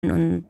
Und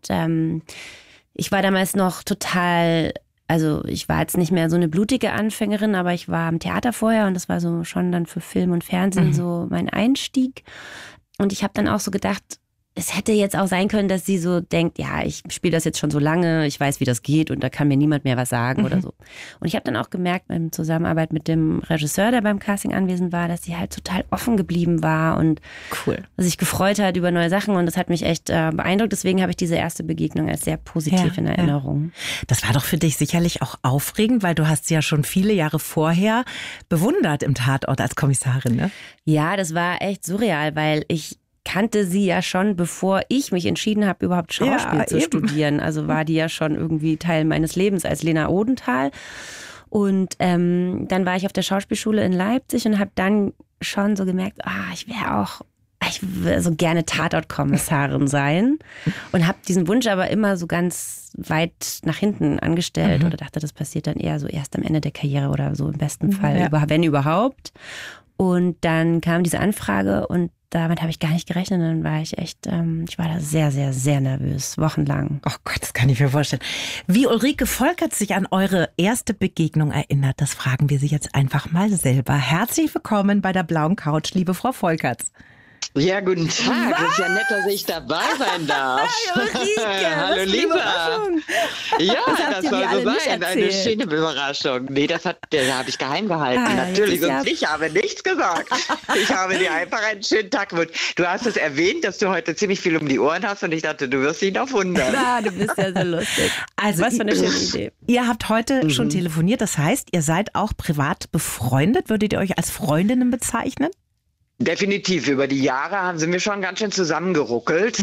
ich war damals noch total, also ich war jetzt nicht mehr so eine blutige Anfängerin, aber ich war am Theater vorher und das war so schon dann für Film und Fernsehen so mein Einstieg. Und ich habe dann auch so gedacht, es hätte jetzt auch sein können, dass sie so denkt, ja, ich spiele das jetzt schon so lange, ich weiß, wie das geht und da kann mir niemand mehr was sagen oder so. Und ich habe dann auch gemerkt beim Zusammenarbeit mit dem Regisseur, der beim Casting anwesend war, dass sie halt total offen geblieben war und sich gefreut hat über neue Sachen und das hat mich echt beeindruckt. Deswegen habe ich diese erste Begegnung als sehr positiv in Erinnerung. Das war doch für dich sicherlich auch aufregend, weil du hast sie ja schon viele Jahre vorher bewundert im Tatort als Kommissarin, ne? Ja, das war echt surreal, weil ich kannte sie ja schon, bevor ich mich entschieden habe, überhaupt Schauspiel zu studieren. Also war die ja schon irgendwie Teil meines Lebens als Lena Odenthal. Und dann war ich auf der Schauspielschule in Leipzig und habe dann schon so gemerkt, ich will so gerne Tatortkommissarin sein. Und habe diesen Wunsch aber immer so ganz weit nach hinten angestellt oder dachte, das passiert dann eher so erst am Ende der Karriere oder so im besten Fall, wenn überhaupt. Und dann kam diese Anfrage und damit habe ich gar nicht gerechnet. Dann war ich echt, ich war da sehr, sehr, sehr nervös, wochenlang. Oh Gott, das kann ich mir vorstellen. Wie Ulrike Volkerts sich an eure erste Begegnung erinnert, das fragen wir sie jetzt einfach mal selber. Herzlich willkommen bei der Blauen Couch, liebe Frau Volkerts. Ja, guten Tag. Das ist ja nett, dass ich dabei sein darf. Hi, Ulrike. Hallo, Lisa. Ja, das soll so sein. Eine schöne Überraschung. Nee, das habe ich geheim gehalten. Natürlich. Und ich habe nichts gesagt. Ich habe dir einfach einen schönen Tag gewünscht. Du hast es erwähnt, dass du heute ziemlich viel um die Ohren hast und ich dachte, du wirst dich noch wundern. Ja, du bist ja so lustig. Also, was für eine schöne Idee. Ihr habt heute schon telefoniert. Das heißt, ihr seid auch privat befreundet. Würdet ihr euch als Freundinnen bezeichnen? Definitiv. Über die Jahre sind wir schon ganz schön zusammengeruckelt.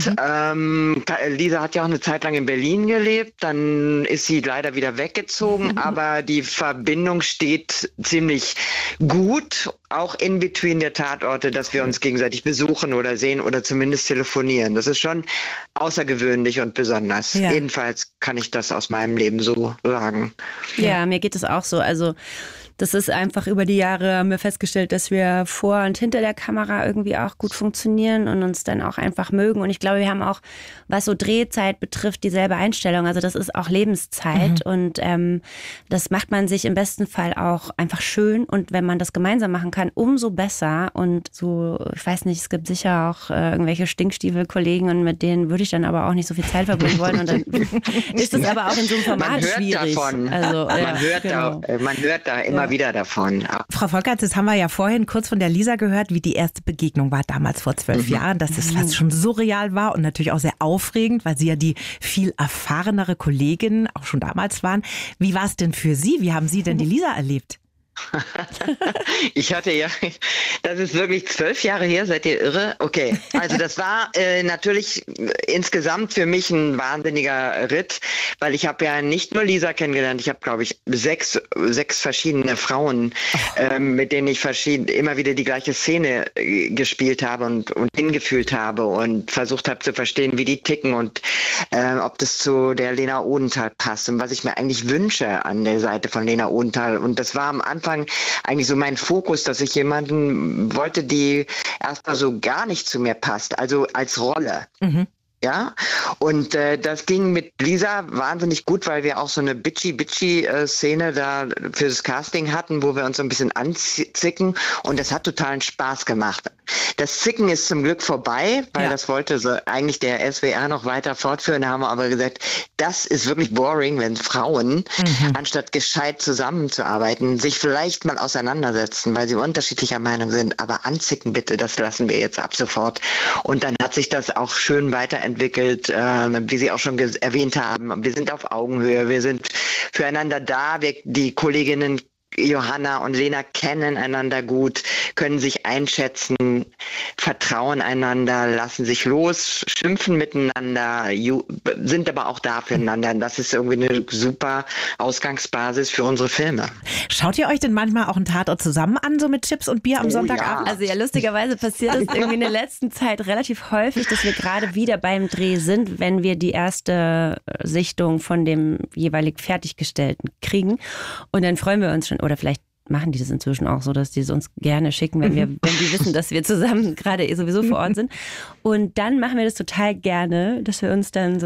Lisa hat ja auch eine Zeit lang in Berlin gelebt, dann ist sie leider wieder weggezogen, aber die Verbindung steht ziemlich gut, auch in between der Tatorte, dass wir uns gegenseitig besuchen oder sehen oder zumindest telefonieren. Das ist schon außergewöhnlich und besonders. Ja. Jedenfalls kann ich das aus meinem Leben so sagen. Ja, mir geht es auch so. Also das ist einfach über die Jahre, haben wir festgestellt, dass wir vor und hinter der Kamera irgendwie auch gut funktionieren und uns dann auch einfach mögen. Und ich glaube, wir haben auch, was so Drehzeit betrifft, dieselbe Einstellung. Also das ist auch Lebenszeit und das macht man sich im besten Fall auch einfach schön. Und wenn man das gemeinsam machen kann, umso besser. Und so, ich weiß nicht, es gibt sicher auch irgendwelche Stinkstiefel-Kollegen und mit denen würde ich dann aber auch nicht so viel Zeit verbringen wollen. Und dann ist es aber auch in so einem Format schwierig. Davon. Also, man hört da immer wieder davon. Frau Volkerts, das haben wir ja vorhin kurz von der Lisa gehört, wie die erste Begegnung war damals vor 12 Jahren, dass es fast schon surreal war und natürlich auch sehr aufregend, weil Sie ja die viel erfahrenere Kollegin auch schon damals waren. Wie war es denn für Sie? Wie haben Sie denn die Lisa erlebt? Ich hatte ja, das ist wirklich 12 Jahre her, seid ihr irre? Okay, also das war natürlich insgesamt für mich ein wahnsinniger Ritt, weil ich habe ja nicht nur Lisa kennengelernt, ich habe, glaube ich, sechs verschiedene Frauen, mit denen ich immer wieder die gleiche Szene gespielt habe und hingefühlt habe und versucht habe zu verstehen, wie die ticken und ob das zu der Lena Odenthal passt und was ich mir eigentlich wünsche an der Seite von Lena Odenthal. Und das war am Anfang eigentlich so mein Fokus, dass ich jemanden wollte, die erstmal so gar nicht zu mir passt, also als Rolle. Ja, und das ging mit Lisa wahnsinnig gut, weil wir auch so eine bitchy-Szene da fürs Casting hatten, wo wir uns so ein bisschen anzicken und das hat totalen Spaß gemacht. Das Zicken ist zum Glück vorbei, weil das wollte so eigentlich der SWR noch weiter fortführen. Da haben wir aber gesagt, das ist wirklich boring, wenn Frauen, anstatt gescheit zusammenzuarbeiten, sich vielleicht mal auseinandersetzen, weil sie unterschiedlicher Meinung sind. Aber anzicken bitte, das lassen wir jetzt ab sofort. Und dann hat sich das auch schön weiterentwickelt, wie Sie auch schon erwähnt haben. Wir sind auf Augenhöhe, wir sind füreinander da. Die Kolleginnen Johanna und Lena kennen einander gut, können sich einschätzen, vertrauen einander, lassen sich los, schimpfen miteinander, sind aber auch da füreinander. Das ist irgendwie eine super Ausgangsbasis für unsere Filme. Schaut ihr euch denn manchmal auch einen Tatort zusammen an, so mit Chips und Bier am Sonntagabend? Ja. Also ja, lustigerweise passiert das irgendwie in der letzten Zeit relativ häufig, dass wir gerade wieder beim Dreh sind, wenn wir die erste Sichtung von dem jeweilig Fertiggestellten kriegen. Und dann freuen wir uns schon, oder vielleicht machen die das inzwischen auch so, dass die es uns gerne schicken, wenn die wissen, dass wir zusammen gerade sowieso vor Ort sind. Und dann machen wir das total gerne, dass wir uns dann so